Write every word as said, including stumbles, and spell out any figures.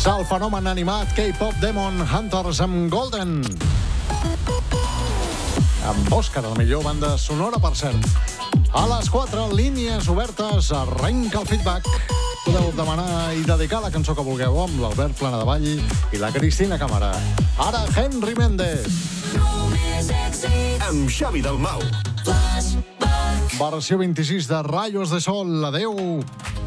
el fenomen animat K-pop Demon Hunters amb Golden. Amb Òscar, la millor banda sonora, per cert. A les quatre, línies obertes, arrenca el feedback. Podeu demanar i dedicar la cançó que vulgueu amb l'Albert Planadavall i la Cristina Cámara. Ara, Henry Méndez. Amb Xavi Dalmau. Versió vint-i-sis de Rayos de Sol. Adéu.